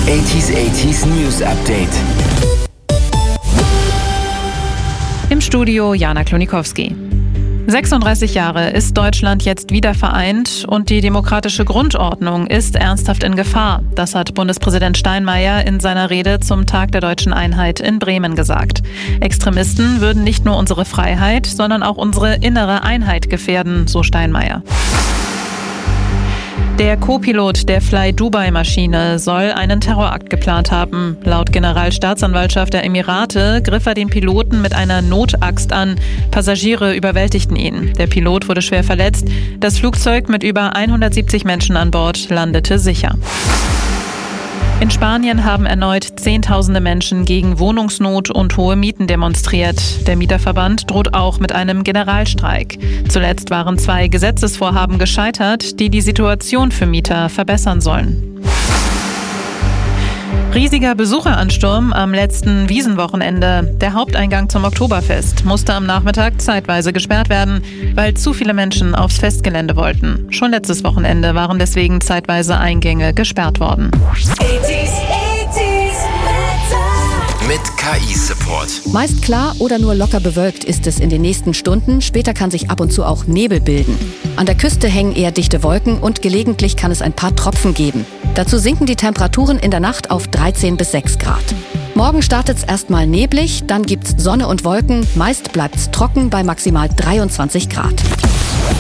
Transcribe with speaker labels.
Speaker 1: 80s News Update.
Speaker 2: Im Studio Jana Klonikowski. 36 Jahre ist Deutschland jetzt wieder vereint und die demokratische Grundordnung ist ernsthaft in Gefahr. Das hat Bundespräsident Steinmeier in seiner Rede zum Tag der deutschen Einheit in Bremen gesagt. Extremisten würden nicht nur unsere Freiheit, sondern auch unsere innere Einheit gefährden, so Steinmeier. Der Co-Pilot der Fly-Dubai-Maschine soll einen Terrorakt geplant haben. Laut Generalstaatsanwaltschaft der Emirate griff er den Piloten mit einer Notaxt an. Passagiere überwältigten ihn. Der Pilot wurde schwer verletzt. Das Flugzeug mit über 170 Menschen an Bord landete sicher. In Spanien haben erneut Zehntausende Menschen gegen Wohnungsnot und hohe Mieten demonstriert. Der Mieterverband droht auch mit einem Generalstreik. Zuletzt waren 2 Gesetzesvorhaben gescheitert, die die Situation für Mieter verbessern sollen. Riesiger Besucheransturm am letzten Wiesenwochenende. Der Haupteingang zum Oktoberfest musste am Nachmittag zeitweise gesperrt werden, weil zu viele Menschen aufs Festgelände wollten. Schon letztes Wochenende waren deswegen zeitweise Eingänge gesperrt worden.
Speaker 1: Mit KI-Support.
Speaker 3: Meist klar oder nur locker bewölkt ist es in den nächsten Stunden. Später kann sich ab und zu auch Nebel bilden. An der Küste hängen eher dichte Wolken und gelegentlich kann es ein paar Tropfen geben. Dazu sinken die Temperaturen in der Nacht auf 13 bis 6 Grad. Morgen startet es erstmal neblig, dann gibt's Sonne und Wolken. Meist bleibt's trocken bei maximal 23 Grad.